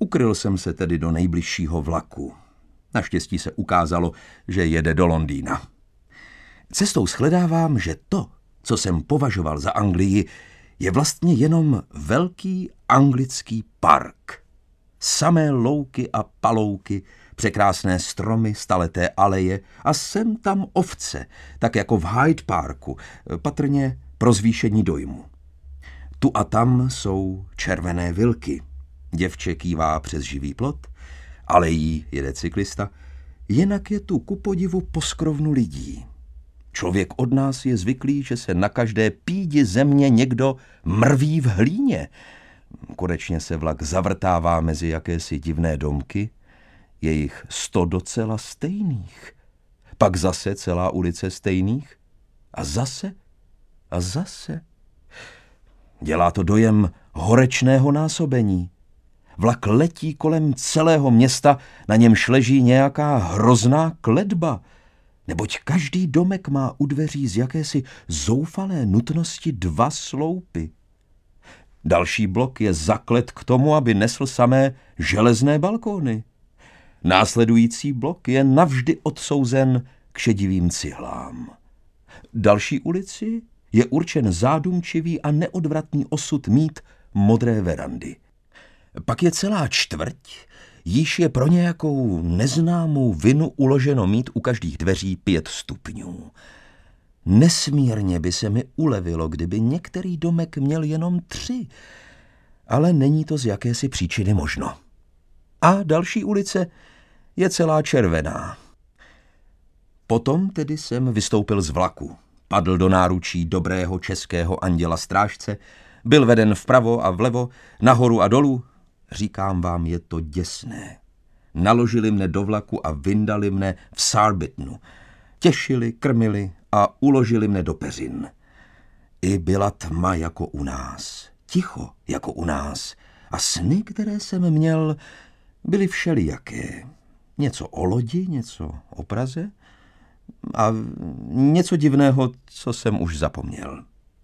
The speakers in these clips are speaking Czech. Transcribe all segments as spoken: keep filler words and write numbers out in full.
Ukryl jsem se tedy do nejbližšího vlaku. Naštěstí se ukázalo, že jede do Londýna. Cestou shledávám, že to, co jsem považoval za Anglii, je vlastně jenom velký anglický park. Samé louky a palouky, překrásné stromy, staleté aleje a sem tam ovce, tak jako v Hyde Parku, patrně pro zvýšení dojmu. Tu a tam jsou červené vilky. Děvče kývá přes živý plot, alejí jede cyklista, jinak je tu ku podivu poskrovnu lidí. Člověk od nás je zvyklý, že se na každé pídi země někdo mrví v hlíně. Konečně se vlak zavrtává mezi jakési divné domky, je jich sto docela stejných. Pak zase celá ulice stejných a zase a zase. Dělá to dojem horečného násobení. Vlak letí kolem celého města, na němž leží nějaká hrozná kletba, neboť každý domek má u dveří z jakési zoufalé nutnosti dva sloupy. Další blok je zaklet k tomu, aby nesl samé železné balkóny. Následující blok je navždy odsouzen k šedivým cihlám. Další ulici je určen zádumčivý a neodvratný osud mít modré verandy. Pak je celá čtvrť, již je pro nějakou neznámou vinu uloženo mít u každých dveří pět stupňů. Nesmírně by se mi ulevilo, kdyby některý domek měl jenom tři, ale není to z jakési příčiny možno. A další ulice je celá červená. Potom tedy jsem vystoupil z vlaku, padl do náručí dobrého českého anděla strážce, byl veden vpravo a vlevo, nahoru a dolů. Říkám vám, je to děsné. Naložili mne do vlaku a vyndali mne v Surbittonu. Těšili, krmili a uložili mne do peřin. I byla tma jako u nás, ticho jako u nás a sny, které jsem měl, byly všelijaké. Něco o lodi, něco o Praze a něco divného, co jsem už zapomněl.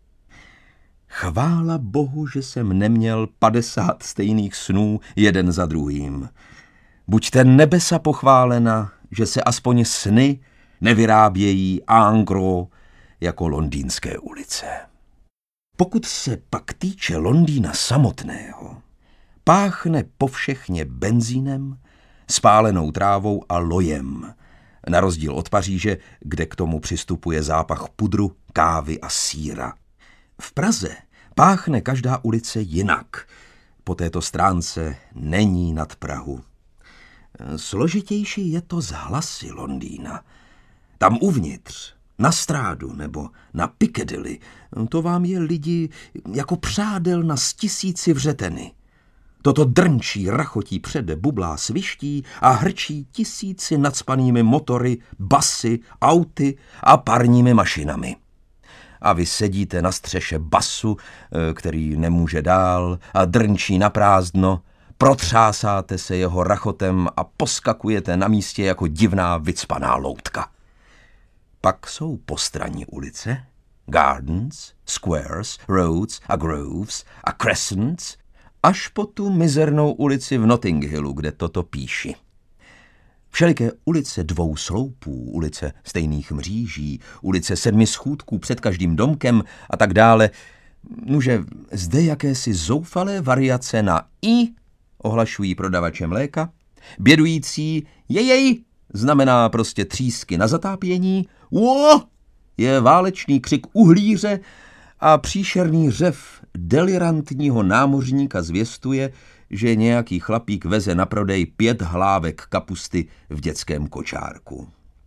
Chvála Bohu, že jsem neměl padesát stejných snů jeden za druhým. Buďte nebesa pochválena, že se aspoň sny nevyrábějí en gros jako londýnské ulice. Pokud se pak týče Londýna samotného, páchne povšechně benzínem, spálenou trávou a lojem, na rozdíl od Paříže, kde k tomu přistupuje zápach pudru, kávy a sýra. V Praze páchne každá ulice jinak. Po této stránce není nad Prahu. Složitější je to z hlasy Londýna. Tam uvnitř, na Strádu nebo na Piccadilly, to vám je lidi jako přádel na stisíci vřeteny. Toto drnčí, rachotí přede, bublá, sviští a hrčí tisíci nacpanými motory, basy, auty a parními mašinami. A vy sedíte na střeše basu, který nemůže dál a drnčí na prázdno, protřásáte se jeho rachotem a poskakujete na místě jako divná vycpaná loutka. Pak jsou postranní ulice, gardens, squares, roads a groves a crescents, až po tu mizernou ulici v Notting Hillu, kde toto píši. Všeliké ulice dvou sloupů, ulice stejných mříží, ulice sedmi schůdků před každým domkem a tak dále, nuže zde jakési zoufalé variace na i ohlašují prodavače mléka, bědující jejej znamená prostě třísky na zatápění, ło je válečný křik uhlíře a příšerný řev delirantního námořníka zvěstuje, že nějaký chlapík veze na prodej pět hlávek kapusty v dětském kočárku.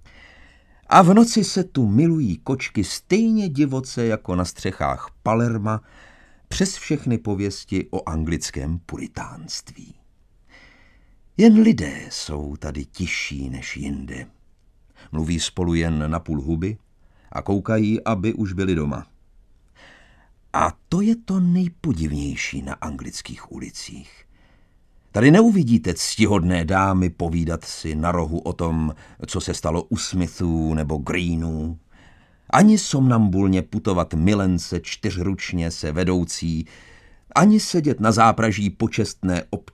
A v noci se tu milují kočky stejně divoce jako na střechách Palerma přes všechny pověsti o anglickém puritánství. Jen lidé jsou tady tišší než jinde. Mluví spolu jen na půl huby a koukají, aby už byli doma. A to je to nejpodivnější na anglických ulicích. Tady neuvidíte ctihodné dámy povídat si na rohu o tom, co se stalo u Smithů nebo Greenů, ani somnambulně putovat milence čtyřručně se vedoucí, ani sedět na zápraží počestné občany